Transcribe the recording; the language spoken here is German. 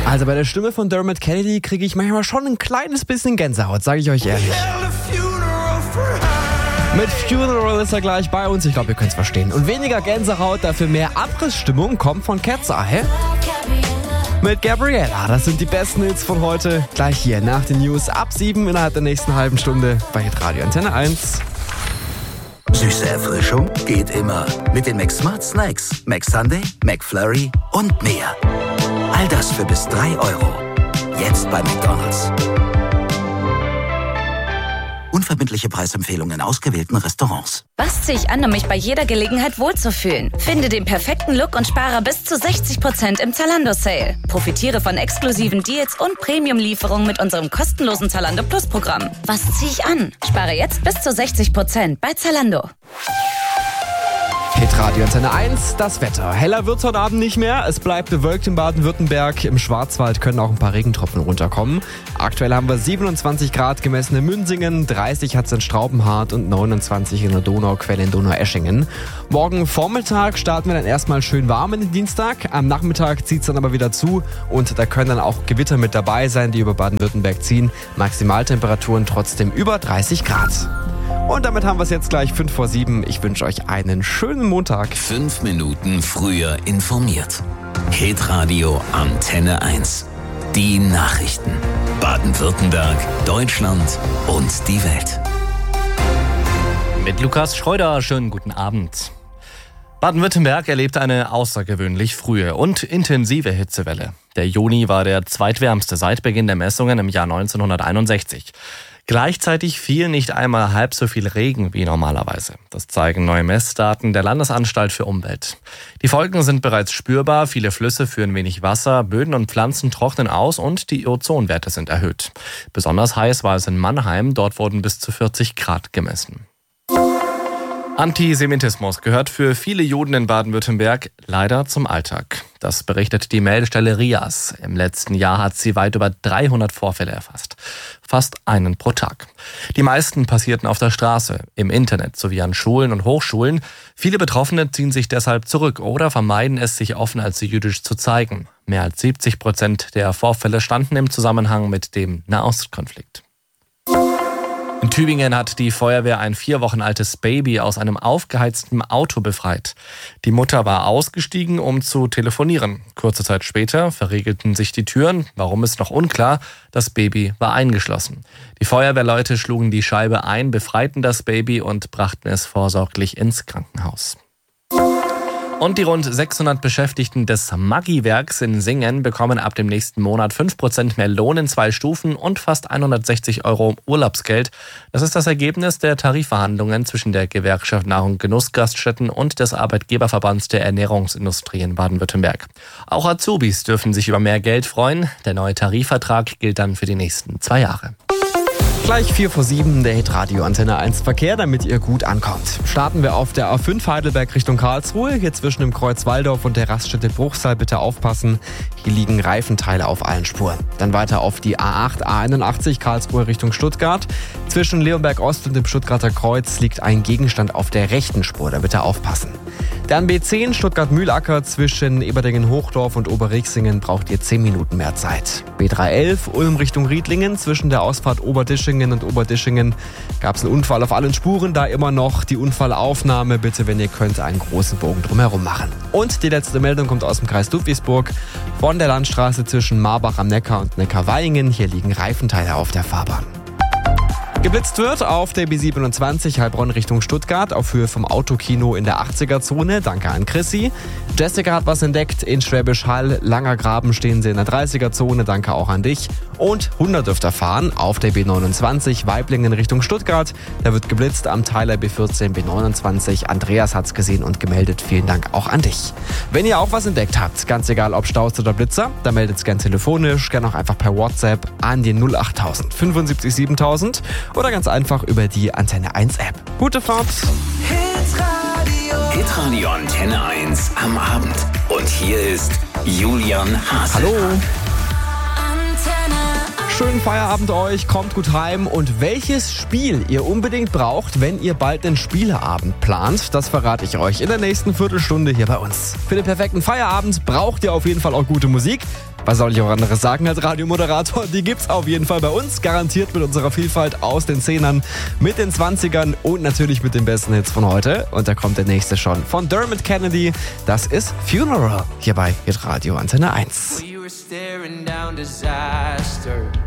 Also bei der Stimme von Dermot Kennedy kriege ich manchmal schon ein kleines bisschen Gänsehaut, sage ich euch ehrlich. Mit Funeral ist er gleich bei uns, ich glaube, ihr könnt es verstehen. Und weniger Gänsehaut, dafür mehr Abrissstimmung kommt von Cat's Eye. Mit Gabriella, das sind die besten Hits von heute. Gleich hier nach den News ab 7 innerhalb der nächsten halben Stunde bei Hitradio Antenne 1. Süße Erfrischung geht immer. Mit den McSmart Snacks, McSunday, McFlurry und mehr. All das für bis 3 Euro. Jetzt bei McDonald's. Unverbindliche Preisempfehlungen in ausgewählten Restaurants. Was ziehe ich an, um mich bei jeder Gelegenheit wohlzufühlen? Finde den perfekten Look und spare bis zu 60% im Zalando-Sale. Profitiere von exklusiven Deals und Premium-Lieferungen mit unserem kostenlosen Zalando Plus-Programm. Was ziehe ich an? Spare jetzt bis zu 60% bei Zalando. Hitradio Antenne 1, das Wetter. Heller wird's heute Abend nicht mehr. Es bleibt bewölkt in Baden-Württemberg. Im Schwarzwald können auch ein paar Regentropfen runterkommen. Aktuell haben wir 27 Grad gemessen in Münsingen, 30 hat's in Straubenhardt und 29 in der Donauquelle in Donaueschingen. Morgen Vormittag starten wir dann erstmal schön warm in den Dienstag. Am Nachmittag zieht's dann aber wieder zu und da können dann auch Gewitter mit dabei sein, die über Baden-Württemberg ziehen. Maximaltemperaturen trotzdem über 30 Grad. Und damit haben wir es jetzt gleich 5 vor 7. Ich wünsche euch einen schönen Montag. 5 Minuten früher informiert. Hitradio Antenne 1. Die Nachrichten. Baden-Württemberg, Deutschland und die Welt. Mit Lukas Schreuder, schönen guten Abend. Baden-Württemberg erlebt eine außergewöhnlich frühe und intensive Hitzewelle. Der Juni war der zweitwärmste seit Beginn der Messungen im Jahr 1961. Gleichzeitig fiel nicht einmal halb so viel Regen wie normalerweise. Das zeigen neue Messdaten der Landesanstalt für Umwelt. Die Folgen sind bereits spürbar. Viele Flüsse führen wenig Wasser, Böden und Pflanzen trocknen aus und die Ozonwerte sind erhöht. Besonders heiß war es in Mannheim. Dort wurden bis zu 40 Grad gemessen. Antisemitismus gehört für viele Juden in Baden-Württemberg leider zum Alltag. Das berichtet die Meldestelle RIAS. Im letzten Jahr hat sie weit über 300 Vorfälle erfasst. Fast einen pro Tag. Die meisten passierten auf der Straße, im Internet sowie an Schulen und Hochschulen. Viele Betroffene ziehen sich deshalb zurück oder vermeiden es, sich offen als jüdisch zu zeigen. Mehr als 70% der Vorfälle standen im Zusammenhang mit dem Nahostkonflikt. In Tübingen hat die Feuerwehr ein 4 Wochen altes Baby aus einem aufgeheizten Auto befreit. Die Mutter war ausgestiegen, um zu telefonieren. Kurze Zeit später verriegelten sich die Türen. Warum ist noch unklar. Das Baby war eingeschlossen. Die Feuerwehrleute schlugen die Scheibe ein, befreiten das Baby und brachten es vorsorglich ins Krankenhaus. Und die rund 600 Beschäftigten des Maggi-Werks in Singen bekommen ab dem nächsten Monat 5% mehr Lohn in 2 Stufen und fast 160 € Urlaubsgeld. Das ist das Ergebnis der Tarifverhandlungen zwischen der Gewerkschaft Nahrung- und Genussgaststätten und des Arbeitgeberverbands der Ernährungsindustrie in Baden-Württemberg. Auch Azubis dürfen sich über mehr Geld freuen. Der neue Tarifvertrag gilt dann für die nächsten 2 Jahre. Gleich 4 vor 7, der Hitradio Antenne 1 Verkehr, damit ihr gut ankommt. Starten wir auf der A5 Heidelberg Richtung Karlsruhe. Hier zwischen dem Kreuz Walldorf und der Raststätte Bruchsal bitte aufpassen. Hier liegen Reifenteile auf allen Spuren. Dann weiter auf die A8, A81 Karlsruhe Richtung Stuttgart. Zwischen Leonberg Ost und dem Stuttgarter Kreuz liegt ein Gegenstand auf der rechten Spur, da bitte aufpassen. Dann B10 Stuttgart-Mühlacker zwischen Eberdingen-Hochdorf und Oberriexingen braucht ihr 10 Minuten mehr Zeit. B311 Ulm Richtung Riedlingen zwischen der Ausfahrt Oberdischingen und Oberdischingen gab es einen Unfall auf allen Spuren, da immer noch die Unfallaufnahme. Bitte, wenn ihr könnt, einen großen Bogen drumherum machen. Und die letzte Meldung kommt aus dem Kreis Ludwigsburg von der Landstraße zwischen Marbach am Neckar und Neckarweingen. Hier liegen Reifenteile auf der Fahrbahn. Geblitzt wird auf der B27 Heilbronn Richtung Stuttgart auf Höhe vom Autokino in der 80er-Zone. Danke an Chrissy. Jessica hat was entdeckt in Schwäbisch Hall. Langer Graben stehen sie in der 30er-Zone. Danke auch an dich. Und 100 dürft ihr fahren auf der B29 Weiblingen Richtung Stuttgart. Da wird geblitzt am Teiler B14 B29. Andreas hat's gesehen und gemeldet. Vielen Dank auch an dich. Wenn ihr auch was entdeckt habt, ganz egal ob Staus oder Blitzer, dann meldet's gern telefonisch, gern auch einfach per WhatsApp an die 08000 75 7000 oder ganz einfach über die Antenne 1 App. Gute Fahrt! Hitradio Antenne 1 am Abend. Und hier ist Julian Haas. Hallo! Schönen Feierabend euch, kommt gut heim und welches Spiel ihr unbedingt braucht, wenn ihr bald einen Spieleabend plant, das verrate ich euch in der nächsten Viertelstunde hier bei uns. Für den perfekten Feierabend braucht ihr auf jeden Fall auch gute Musik. Was soll ich auch anderes sagen als Radiomoderator? Die gibt's auf jeden Fall bei uns, garantiert mit unserer Vielfalt aus den 10ern, mit den 20ern und natürlich mit den besten Hits von heute. Und da kommt der nächste schon von Dermot Kennedy. Das ist Funeral hier bei Hit Radio Antenne 1. We were staring down disaster.